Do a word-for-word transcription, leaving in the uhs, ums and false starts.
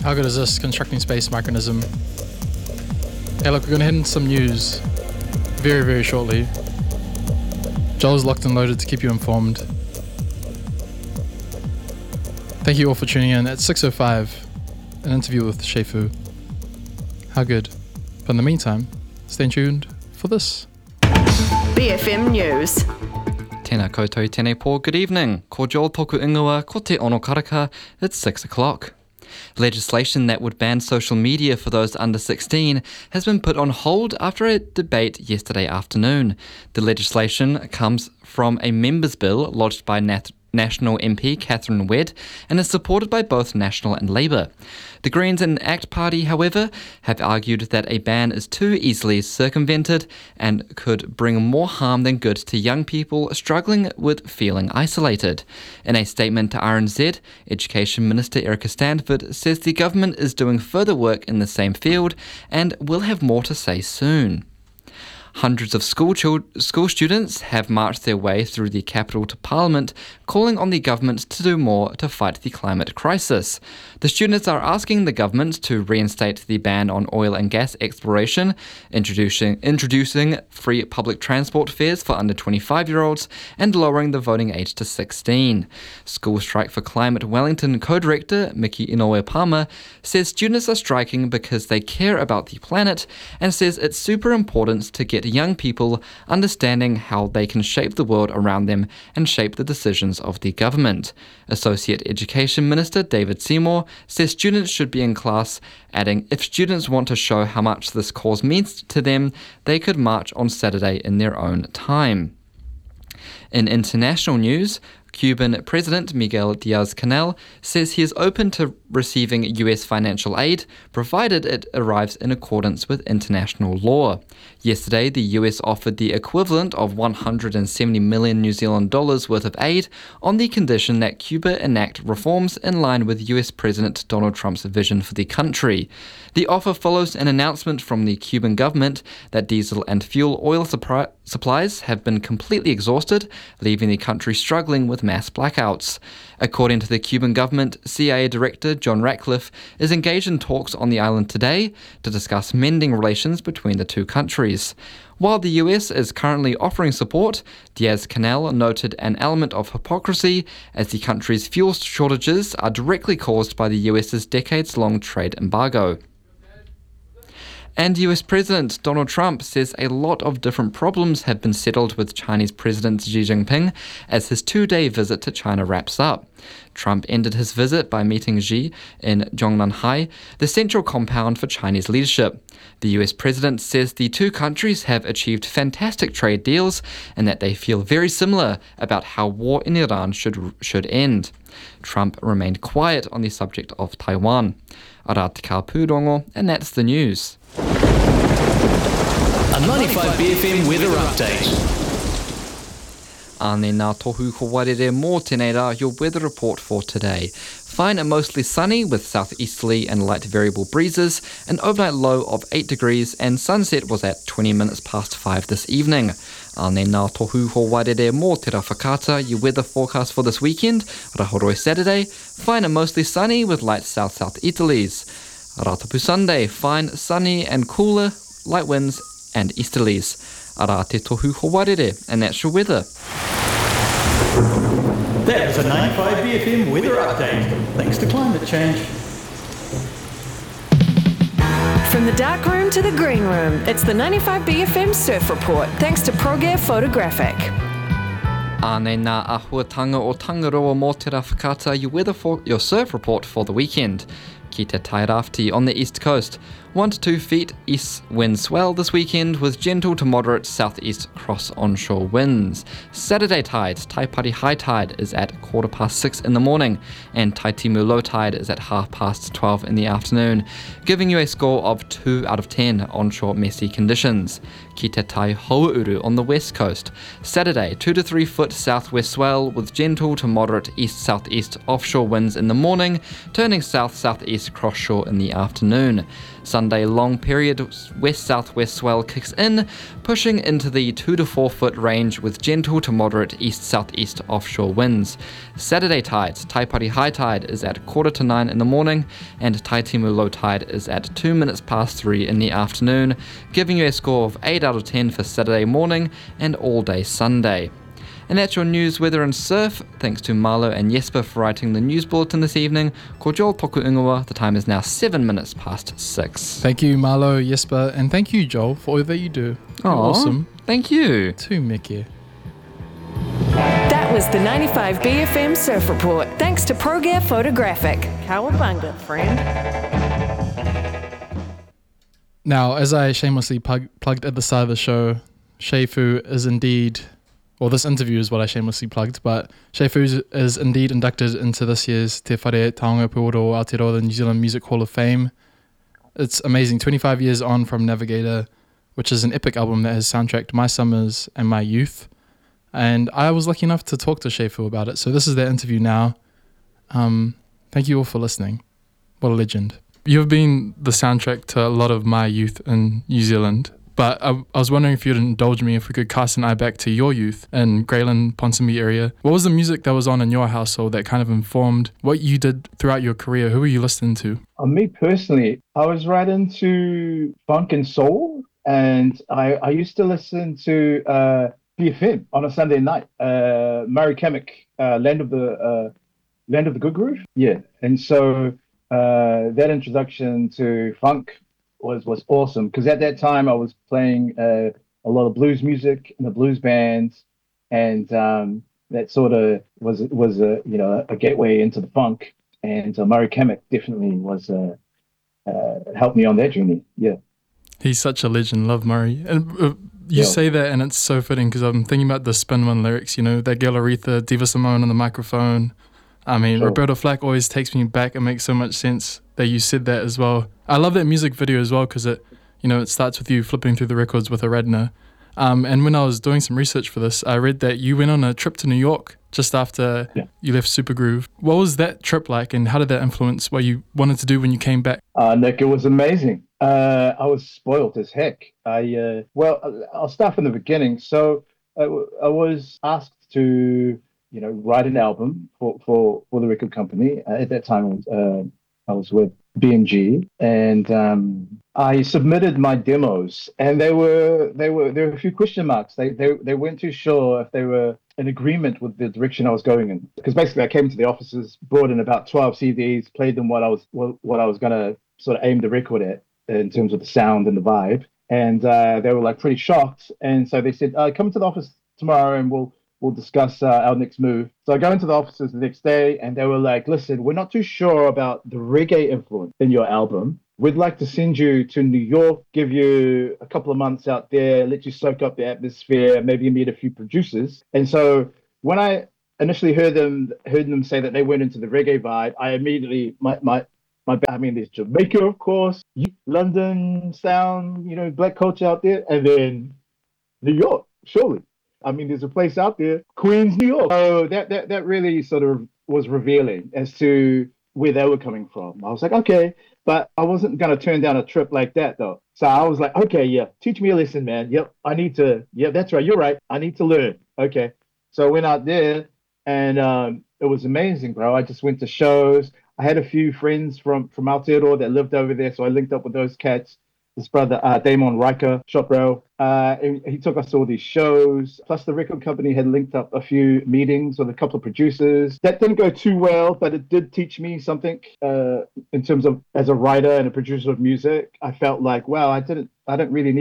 How good is this? Constructing space micronism. Hey look, we're gonna hit into some news very, very shortly. Joel's locked and loaded to keep you informed. Thank you all for tuning in. At six oh five, an interview with Shefu. How good. But in the meantime, stay tuned for this. B F M News. Tēnā koutou tēnei pō, good evening. Ko Joel toku ingoa, ko te ono karaka, it's six o'clock. Legislation that would ban social media for those under sixteen has been put on hold after a debate yesterday afternoon. The legislation comes from a members' bill lodged by Nath- National M P Catherine Wedd and is supported by both National and Labour. The Greens and ACT Party, however, have argued that a ban is too easily circumvented and could bring more harm than good to young people struggling with feeling isolated. In a statement to R N Z, Education Minister Erica Stanford says the government is doing further work in the same field and will have more to say soon. Hundreds of school chil- school students have marched their way through the capital to Parliament, calling on the government to do more to fight the climate crisis. The students are asking the government to reinstate the ban on oil and gas exploration, introducing introducing free public transport fares for under twenty-five-year-olds, and lowering the voting age to sixteen. School Strike for Climate Wellington co-director Miki Inoue Palmer says students are striking because they care about the planet and says it's super important to get young people understanding how they can shape the world around them and shape the decisions of the government. Associate Education Minister David Seymour says students should be in class, adding if students want to show how much this cause means to them, they could march on Saturday in their own time. In international news, Cuban President Miguel Diaz-Canel says he is open to receiving U S financial aid, provided it arrives in accordance with international law. Yesterday, the U S offered the equivalent of one hundred seventy million New Zealand dollars worth of aid on the condition that Cuba enact reforms in line with U S President Donald Trump's vision for the country. The offer follows an announcement from the Cuban government that diesel and fuel oil suppri- supplies have been completely exhausted, leaving the country struggling with mass blackouts. According to the Cuban government, C I A Director John Ratcliffe is engaged in talks on the island today to discuss mending relations between the two countries. While the U S is currently offering support, Diaz-Canel noted an element of hypocrisy as the country's fuel shortages are directly caused by the U S's decades-long trade embargo. And U S President Donald Trump says a lot of different problems have been settled with Chinese President Xi Jinping as his two-day visit to China wraps up. Trump ended his visit by meeting Xi in Zhongnanhai, the central compound for Chinese leadership. The U S president says the two countries have achieved fantastic trade deals and that they feel very similar about how war in Iran should should end. Trump remained quiet on the subject of Taiwan. Ara te ka pūrongo, and that's the news. A ninety-five B F M weather update. Ane nā tohu ko warere mō tēnei rā, your weather report for today. Fine and mostly sunny with southeasterly and light variable breezes, an overnight low of eight degrees, and sunset was at twenty minutes past five this evening. Ane nā tohu ko warere mō te rā your weather forecast for this weekend, Rahoroi Saturday, fine and mostly sunny with light south-south-easterlies. Ratapu Sunday, fine, sunny and cooler, light winds and easterlies. Ara te tohu ko warere, and that's your weather. That was a ninety-five B F M weather update, thanks to climate change. From the dark room to the green room, it's the ninety-five B F M Surf Report, thanks to ProGear Photographic. Ane nā ahuatanga o Tangaroa mō te rā your weather for your surf report for the weekend. Ki te Tairāwhiti on the east coast. one to two feet east wind swell this weekend with gentle to moderate southeast cross onshore winds. Saturday tide, Taipari high tide is at quarter past six in the morning and Taitimu low tide is at half past twelve in the afternoon, giving you a score of two out of ten onshore messy conditions. Ki te Tai Hauuru on the west coast. Saturday, two to three foot southwest swell with gentle to moderate east-southeast offshore winds in the morning, turning south-southeast degrees cross-shore in the afternoon. Sunday long period west-southwest swell kicks in, pushing into the two to four foot range with gentle to moderate east-southeast offshore winds. Saturday tides, Taipari high tide is at quarter to nine in the morning and Taitimu low tide is at two minutes past three in the afternoon, giving you a score of eight out of ten for Saturday morning and all day Sunday. And that's your news, weather and surf. Thanks to Marlo and Jesper for writing the news bulletin this evening. Ko Joel toku ingoa. The time is now seven minutes past six. Thank you, Marlo, Jesper, and thank you, Joel, for all that you do. You're Aw, awesome. Thank you. Too Mickey. That was the ninety-five B F M Surf Report. Thanks to ProGear Photographic. Cowabunga, friend. Now, as I shamelessly plug- plugged at the start of the show, Shea Fu is indeed... Well, this interview is what I shamelessly plugged, but Shea Fu is indeed inducted into this year's Te Whare Taonga Puoro Aotearoa New Zealand Music Hall of Fame. It's amazing, twenty-five years on from Navigator, which is an epic album that has soundtracked my summers and my youth. And I was lucky enough to talk to Shea Fu about it, so this is their interview now. Um, thank you all for listening. What a legend. You've been the soundtrack to a lot of my youth in New Zealand. But I, I was wondering if you'd indulge me if we could cast an eye back to your youth in Grayland, Ponsonby area. What was the music that was on in your household that kind of informed what you did throughout your career? Who were you listening to? Uh, me personally, I was right into funk and soul, and I, I used to listen to uh, B F M on a Sunday night. Uh, Murray Kamek, uh, Land of the uh, Land of the Good Groove, yeah. And so uh, that introduction to funk was was awesome, because at that time I was playing uh, a lot of blues music in the blues bands, and um, that sort of was was a you know a gateway into the funk. And uh, Murray Kamek definitely was uh, uh, helped me on that journey. Yeah, he's such a legend. Love Murray. And uh, you yeah. say that, and it's so fitting because I'm thinking about the Spin One lyrics. You know, that girl Aretha, Diva Simone on the microphone. I mean, sure. Roberta Flack always takes me back. It makes so much sense that you said that as well. I love that music video as well because it, you know, it starts with you flipping through the records with a Radner. Um, and when I was doing some research for this, I read that you went on a trip to New York just after yeah. you left Supergroove. What was that trip like, and how did that influence what you wanted to do when you came back? Uh, Nick, it was amazing. Uh, I was spoiled as heck. I uh, well, I'll start from the beginning. So I, I was asked to, you know, write an album for, for, for the record company. Uh, at that time, I was, uh, I was with B M G, and um, I submitted my demos, and they were they were there were a few question marks. They they they weren't too sure if they were in agreement with the direction I was going in. Because basically, I came to the offices, brought in about twelve C Ds, played them what I was what, what I was gonna sort of aim the record at in terms of the sound and the vibe, and uh, they were like pretty shocked. And so they said, uh, "Come to the office tomorrow, and we'll." We'll discuss uh, our next move." So I go into the offices the next day, and they were like, "Listen, we're not too sure about the reggae influence in your album. We'd like to send you to New York, give you a couple of months out there, let you soak up the atmosphere, maybe meet a few producers." And so when I initially heard them heard them say that they went into the reggae vibe, I immediately my my my I mean, there's Jamaica, of course, London sound, you know, black culture out there, and then New York, surely. I mean, there's a place out there, Queens, New York. So that, that, that really sort of was revealing as to where they were coming from. I was like, okay, but I wasn't going to turn down a trip like that, though. So I was like, okay, yeah, teach me a lesson, man. Yep, I need to, yeah, that's right, you're right. I need to learn. Okay. So I went out there, and um, it was amazing, bro. I just went to shows. I had a few friends from, from Aotearoa that lived over there, so I linked up with those cats. His brother, uh, Damon Riker, Shop Rail, uh, he took us to all these shows. Plus, the record company had linked up a few meetings with a couple of producers. That didn't go too well, but it did teach me something uh, in terms of as a writer and a producer of music. I felt like, wow, I didn't, I don't really need